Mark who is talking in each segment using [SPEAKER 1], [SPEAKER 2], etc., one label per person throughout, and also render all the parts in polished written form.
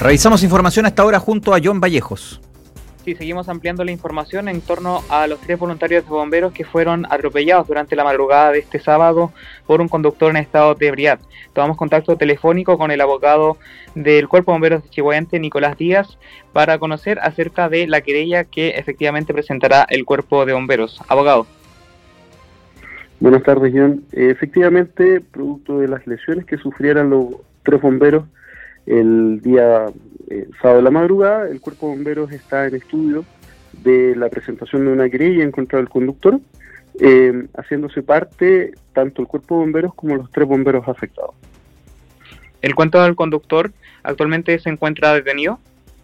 [SPEAKER 1] Revisamos información hasta ahora junto a John Vallejos.
[SPEAKER 2] Sí, seguimos ampliando la información en torno a los 3 voluntarios de bomberos que fueron atropellados durante la madrugada de este sábado por un conductor en estado de ebriedad. Tomamos contacto telefónico con el abogado del Cuerpo de Bomberos de Chihhuayante, Nicolás Díaz, para conocer acerca de la querella que efectivamente presentará el Cuerpo de Bomberos. Abogado.
[SPEAKER 3] Buenas tardes, John. Efectivamente, producto de las lesiones que sufrieran los 3 bomberos el día sábado de la madrugada, el Cuerpo de Bomberos está en estudio de la presentación de una querella en contra del conductor, haciéndose parte tanto el Cuerpo de Bomberos como los 3 bomberos afectados.
[SPEAKER 2] ¿El cuento del conductor actualmente se encuentra detenido?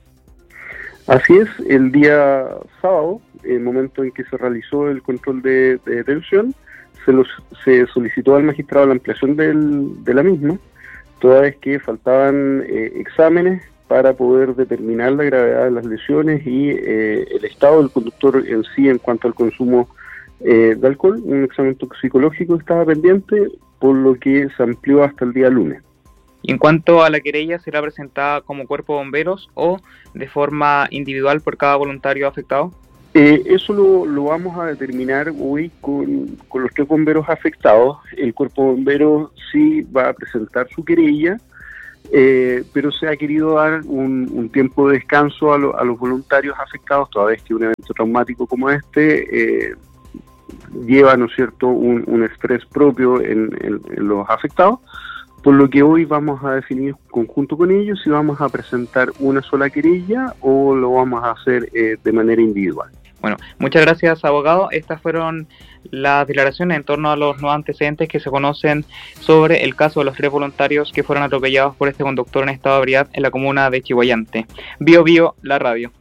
[SPEAKER 3] Así es, el día sábado, el momento en que se realizó el control de detención, se solicitó al magistrado la ampliación de la misma, toda vez que faltaban exámenes para poder determinar la gravedad de las lesiones y el estado del conductor en sí en cuanto al consumo de alcohol. Un examen toxicológico estaba pendiente, por lo que se amplió hasta el día lunes.
[SPEAKER 2] Y en cuanto a la querella, ¿será presentada como Cuerpo de Bomberos o de forma individual por cada voluntario afectado?
[SPEAKER 3] Eso lo vamos a determinar hoy con los 3 bomberos afectados. El Cuerpo de Bomberos sí va a presentar su querella, pero se ha querido dar un tiempo de descanso a los voluntarios afectados, toda vez que un evento traumático como este lleva, ¿no es cierto?, un estrés propio en los afectados, por lo que hoy vamos a definir conjunto con ellos si vamos a presentar una sola querella o lo vamos a hacer de manera individual.
[SPEAKER 2] Bueno, muchas gracias, abogado. Estas fueron las declaraciones en torno a los nuevos antecedentes que se conocen sobre el caso de los 3 voluntarios que fueron atropellados por este conductor en estado de ebriedad en la comuna de Chihhuayante. Bio, la radio.